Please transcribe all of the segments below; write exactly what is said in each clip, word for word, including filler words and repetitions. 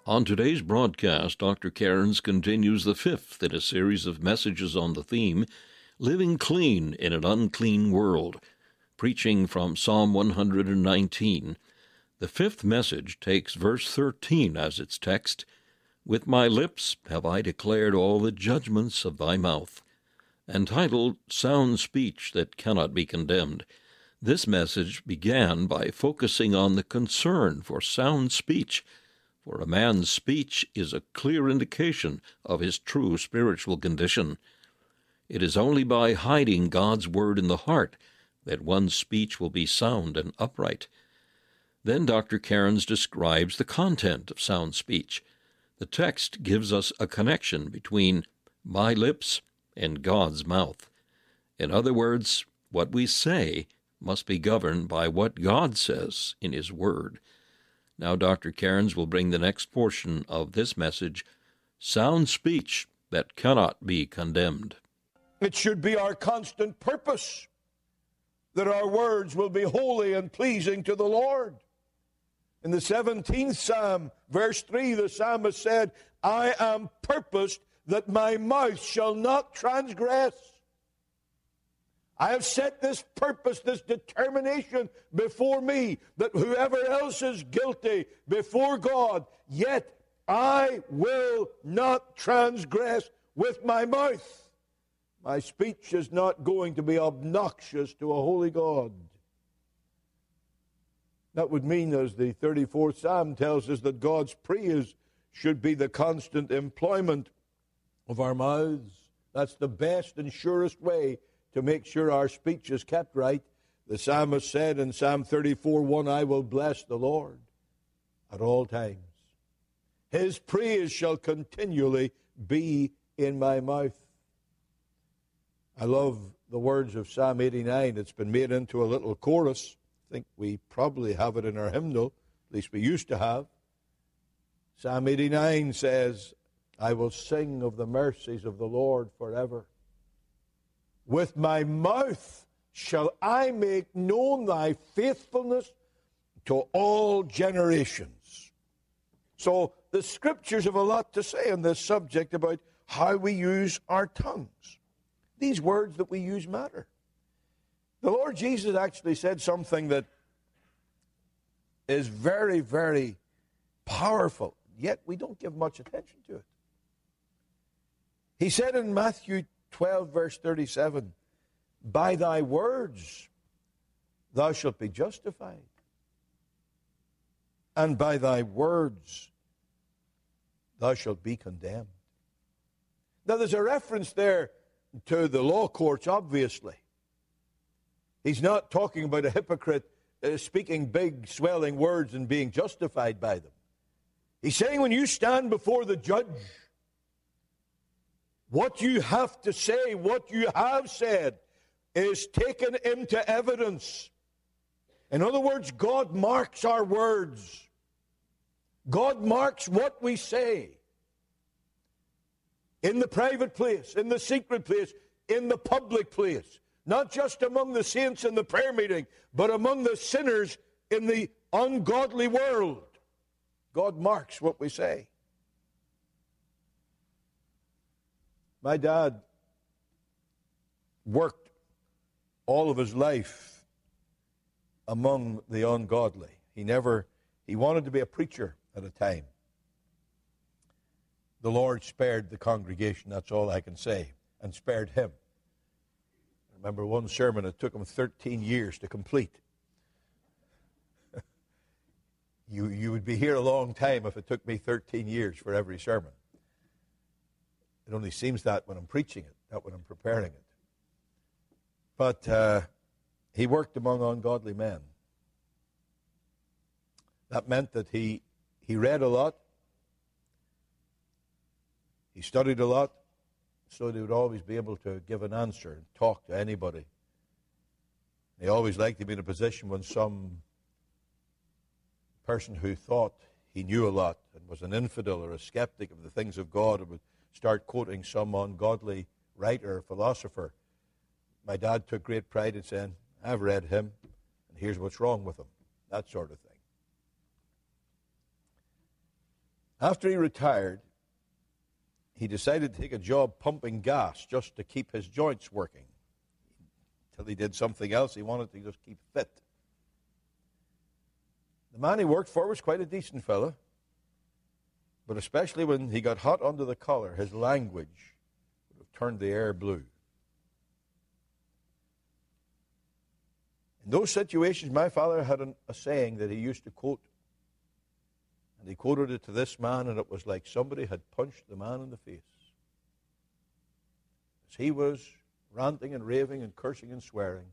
On today's broadcast, Doctor Cairns continues the fifth in a series of messages on the theme, Living Clean in an Unclean World, preaching from Psalm one hundred nineteen. The fifth message takes verse thirteen as its text, With my lips have I declared all the judgments of thy mouth. Entitled, Sound Speech That Cannot Be Condemned. This message began by focusing on the concern for sound speech, for a man's speech is a clear indication of his true spiritual condition. It is only by hiding God's word in the heart that one's speech will be sound and upright. Then Doctor Cairns describes the content of sound speech. The text gives us a connection between my lips and God's mouth. In other words, what we say must be governed by what God says in His Word. Now Doctor Cairns will bring the next portion of this message, Sound Speech That Cannot Be Condemned. It should be our constant purpose that our words will be holy and pleasing to the Lord. In the seventeenth Psalm, verse three, the psalmist said, I am purposed that my mouth shall not transgress. I have set this purpose, this determination before me, that whoever else is guilty before God, yet I will not transgress with my mouth. My speech is not going to be obnoxious to a holy God. That would mean, as the thirty-fourth Psalm tells us, that God's praise should be the constant employment of our mouths. That's the best and surest way to make sure our speech is kept right. The psalmist said in Psalm thirty-four one, I will bless the Lord at all times. His praise shall continually be in my mouth. I love the words of Psalm eighty-nine. It's been made into a little chorus. I think we probably have it in our hymnal. At least we used to have. Psalm eighty-nine says, I will sing of the mercies of the Lord forever. With my mouth shall I make known thy faithfulness to all generations. So the Scriptures have a lot to say on this subject about how we use our tongues. These words that we use matter. The Lord Jesus actually said something that is very, very powerful, yet we don't give much attention to it. He said in Matthew twelve, verse thirty-seven, by thy words thou shalt be justified, and by thy words thou shalt be condemned. Now there's a reference there to the law courts, obviously. He's not talking about a hypocrite uh, speaking big, swelling words and being justified by them. He's saying when you stand before the judge, what you have to say, what you have said, is taken into evidence. In other words, God marks our words. God marks what we say. In the private place, in the secret place, in the public place. Not just among the saints in the prayer meeting, but among the sinners in the ungodly world. God marks what we say. My dad worked all of his life among the ungodly. He never, he wanted to be a preacher at a time. The Lord spared the congregation, that's all I can say, and spared him. I remember one sermon, it took him thirteen years to complete. you, you would be here a long time if it took me thirteen years for every sermon. It only seems that when I'm preaching it, not when I'm preparing it. But uh, he worked among ungodly men. That meant that he, he read a lot. He studied a lot, so that he would always be able to give an answer and talk to anybody. He always liked to be in a position when some person who thought he knew a lot and was an infidel or a skeptic of the things of God and would start quoting some ungodly writer or philosopher. My dad took great pride in saying, I've read him, and here's what's wrong with him. That sort of thing. After he retired, he decided to take a job pumping gas just to keep his joints working. Until he did something else, he wanted to just keep fit. The man he worked for was quite a decent fellow, but especially when he got hot under the collar, his language would have turned the air blue. In those situations, my father had an, a saying that he used to quote. And he quoted it to this man, and it was like somebody had punched the man in the face. As he was ranting and raving and cursing and swearing,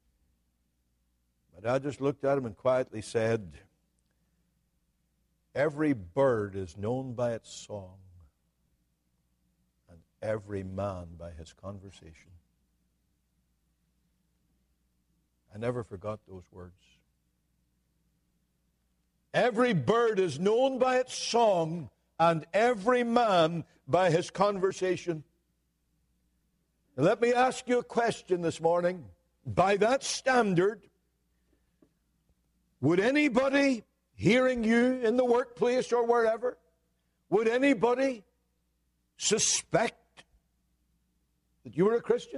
my dad just looked at him and quietly said, "Every bird is known by its song, and every man by his conversation." I never forgot those words. Every bird is known by its song, and every man by his conversation. Now, let me ask you a question this morning. By that standard, would anybody hearing you in the workplace or wherever, would anybody suspect that you were a Christian?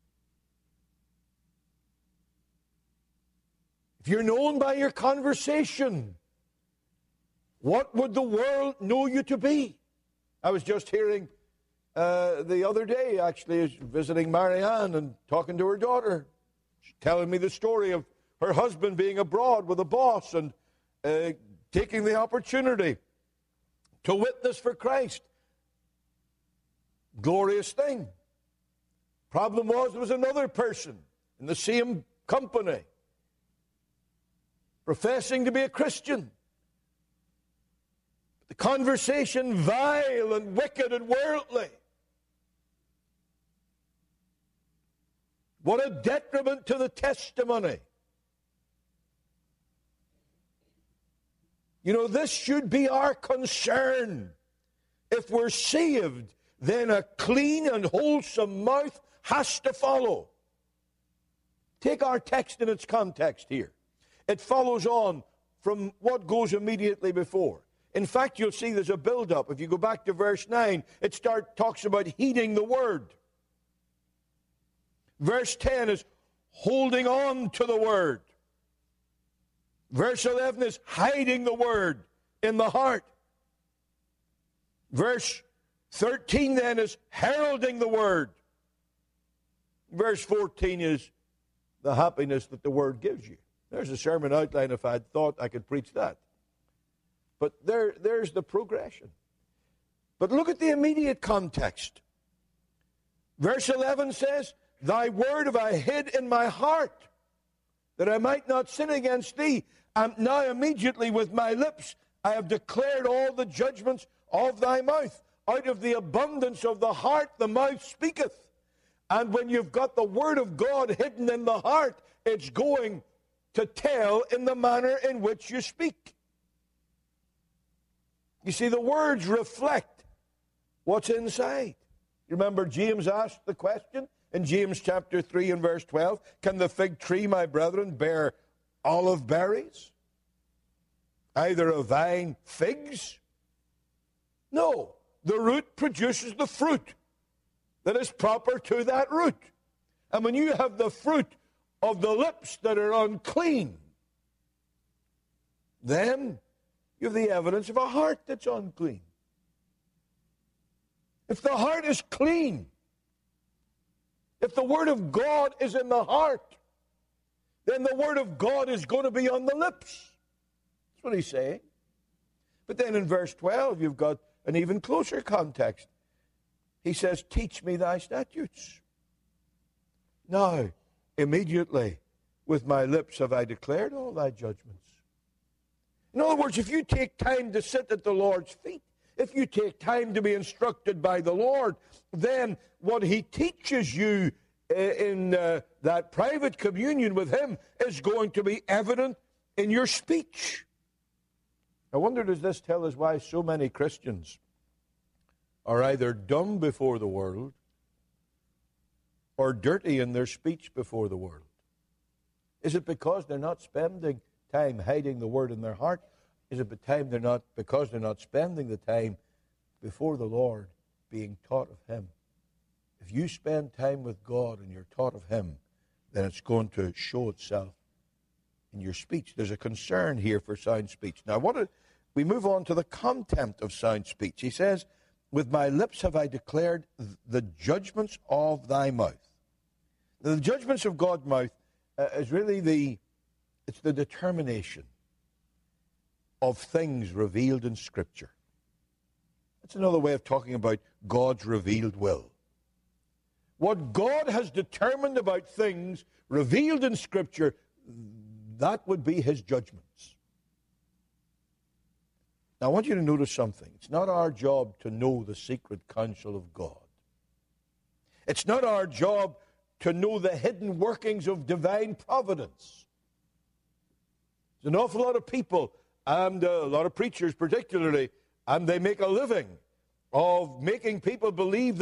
If you're known by your conversation, what would the world know you to be? I was just hearing uh, the other day, actually, visiting Marianne and talking to her daughter. She's telling me the story of her husband being abroad with a boss and uh, taking the opportunity to witness for Christ. Glorious thing. Problem was, there was another person in the same company professing to be a Christian. The conversation vile and wicked and worldly. What a detriment to the testimony. You know, this should be our concern. If we're saved, then a clean and wholesome mouth has to follow. Take our text in its context here. It follows on from what goes immediately before. In fact, you'll see there's a build-up. If you go back to verse nine, it start, talks about heeding the word. Verse ten is holding on to the word. Verse eleven is hiding the word in the heart. Verse thirteen then is heralding the word. Verse fourteen is the happiness that the word gives you. There's a sermon outline if I'd thought I could preach that. But there, there's the progression. But look at the immediate context. Verse eleven says, "Thy word have I hid in my heart, that I might not sin against thee. And now immediately with my lips I have declared all the judgments of thy mouth. Out of the abundance of the heart the mouth speaketh." And when you've got the word of God hidden in the heart, it's going to tell in the manner in which you speak. You see, the words reflect what's inside. You remember James asked the question in James chapter three and verse twelve, "Can the fig tree, my brethren, bear olive berries? Either a vine figs?" No, the root produces the fruit that is proper to that root. And when you have the fruit of the lips that are unclean, then you have the evidence of a heart that's unclean. If the heart is clean, if the Word of God is in the heart, then the Word of God is going to be on the lips. That's what he's saying. But then in verse twelve, you've got an even closer context. He says, "Teach me thy statutes." Now, immediately, with my lips have I declared all thy judgments. In other words, if you take time to sit at the Lord's feet, if you take time to be instructed by the Lord, then what he teaches you in uh, that private communion with him is going to be evident in your speech. I wonder, does this tell us why so many Christians are either dumb before the world or dirty in their speech before the world? Is it because they're not spending time hiding the word in their heart? is it the time they're not, because they're not spending the time before the Lord being taught of Him. If you spend time with God and you're taught of Him, then it's going to show itself in your speech. There's a concern here for sound speech. Now, what are, we move on to the content of sound speech. He says, with my lips have I declared the judgments of thy mouth. Now, the judgments of God's mouth uh, is really the, it's the determination of things revealed in Scripture. That's another way of talking about God's revealed will. What God has determined about things revealed in Scripture, that would be His judgments. Now, I want you to notice something. It's not our job to know the secret counsel of God. It's not our job to know the hidden workings of divine providence. There's an awful lot of people, and a lot of preachers particularly, and they make a living of making people believe that